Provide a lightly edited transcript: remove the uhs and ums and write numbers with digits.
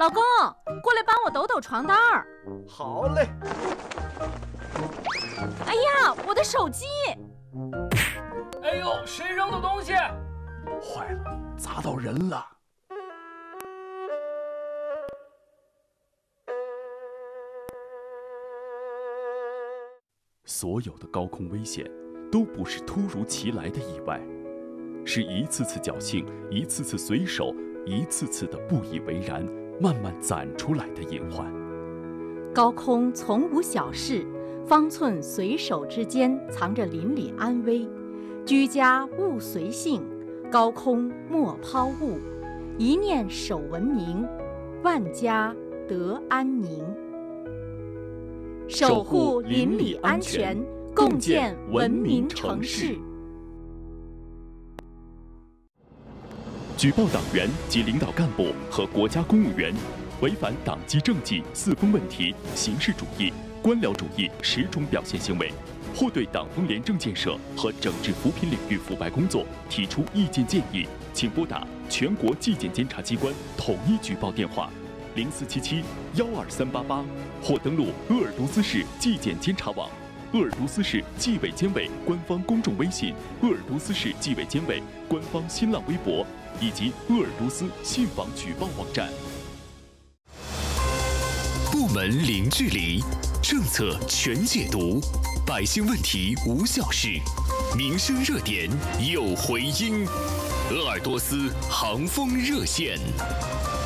老公，过来帮我抖抖床单儿。 好嘞。 哎呀，我的手机！ 哎呦，谁扔的东西？ 坏了，砸到人了。 所有的高空危险都不是突如其来的意外，是一次次侥幸，一次次随手，一次次的不以为然，慢慢攒出来的隐患。 高空从无小事，方寸随手之间藏着邻里安危。居家勿随性，高空莫抛物，一念守文明，万家得安宁。守护邻里安全，共建文明城市。 举报党员及领导干部和国家公务员违反党纪政纪四风问题、形式主义、官僚主义10种表现行为，或对党风廉政建设和整治扶贫领域腐败工作提出意见建议，请拨打全国纪检监察机关统一举报电话0477-12388，或登录鄂尔多斯市纪检监察网、鄂尔多斯市纪委监委官方公众微信、鄂尔多斯市纪委监委官方新浪微博以及鄂尔多斯信访举报网站。 部门零距离，政策全解读，百姓问题无小事，民生热点有回音。鄂尔多斯航风热线。